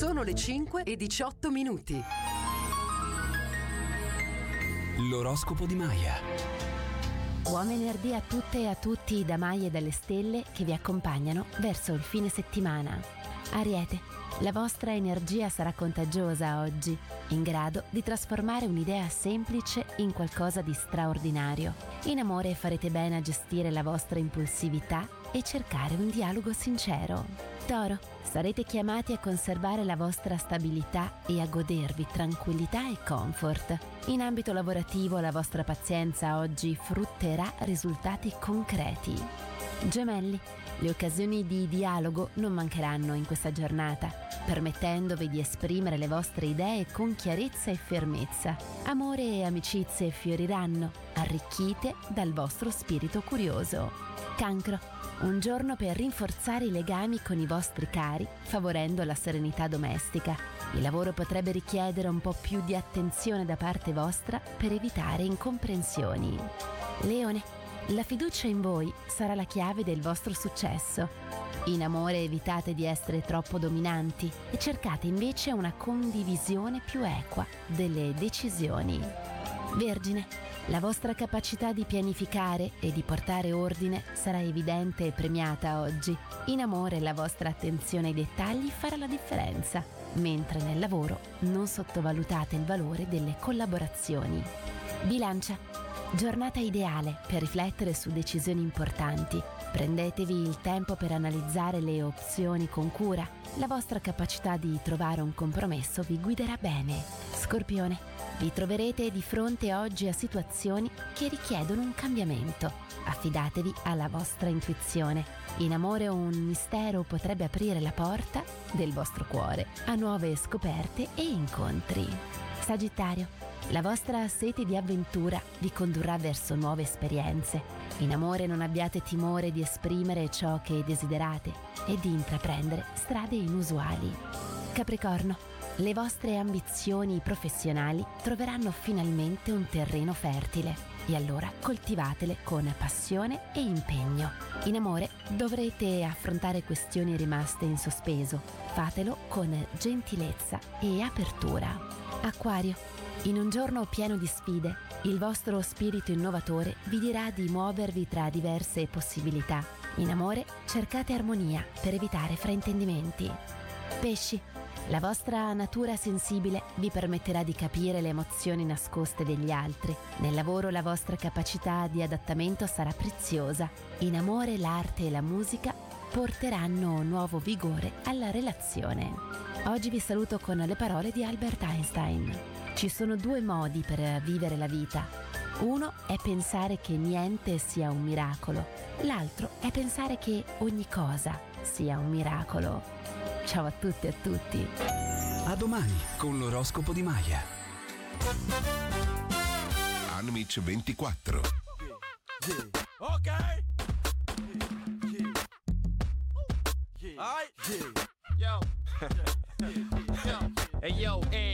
Sono le 5:18. L'oroscopo di Maya. Buon venerdì a tutte e a tutti da Maya e dalle stelle che vi accompagnano verso il fine settimana. Ariete, la vostra energia sarà contagiosa oggi, in grado di trasformare un'idea semplice in qualcosa di straordinario. In amore farete bene a gestire la vostra impulsività e cercare un dialogo sincero. Toro, sarete chiamati a conservare la vostra stabilità e a godervi tranquillità e comfort. In ambito lavorativo la vostra pazienza oggi frutterà risultati concreti. Gemelli, le occasioni di dialogo non mancheranno in questa giornata, permettendovi di esprimere le vostre idee con chiarezza e fermezza. Amore e amicizie fioriranno, arricchite dal vostro spirito curioso. Cancro, un giorno per rinforzare i legami con i vostri cari, favorendo la serenità domestica. Il lavoro potrebbe richiedere un po' più di attenzione da parte vostra per evitare incomprensioni. Leone, la fiducia in voi sarà la chiave del vostro successo. In amore evitate di essere troppo dominanti e cercate invece una condivisione più equa delle decisioni. Vergine, la vostra capacità di pianificare e di portare ordine sarà evidente e premiata oggi. In amore la vostra attenzione ai dettagli farà la differenza, mentre nel lavoro non sottovalutate il valore delle collaborazioni. Bilancia, giornata ideale per riflettere su decisioni importanti. Prendetevi il tempo per analizzare le opzioni con cura. La vostra capacità di trovare un compromesso vi guiderà bene. Scorpione, vi troverete di fronte oggi a situazioni che richiedono un cambiamento. Affidatevi alla vostra intuizione. In amore un mistero potrebbe aprire la porta del vostro cuore a nuove scoperte e incontri. Sagittario, la vostra sete di avventura vi condurrà verso nuove esperienze. In amore non abbiate timore di esprimere ciò che desiderate e di intraprendere strade inusuali. Capricorno, le vostre ambizioni professionali troveranno finalmente un terreno fertile e allora coltivatele con passione e impegno. In amore dovrete affrontare questioni rimaste in sospeso. Fatelo con gentilezza e apertura. Acquario, in un giorno pieno di sfide, il vostro spirito innovatore vi dirà di muovervi tra diverse possibilità. In amore cercate armonia per evitare fraintendimenti. Pesci, la vostra natura sensibile vi permetterà di capire le emozioni nascoste degli altri. Nel lavoro la vostra capacità di adattamento sarà preziosa. In amore l'arte e la musica porteranno nuovo vigore alla relazione. Oggi vi saluto con le parole di Albert Einstein. Ci sono due modi per vivere la vita. Uno è pensare che niente sia un miracolo. L'altro è pensare che ogni cosa sia un miracolo. Ciao a tutte e a tutti. A domani con l'oroscopo di Maya. Anmic 24. Ok. Yo. Hey yo,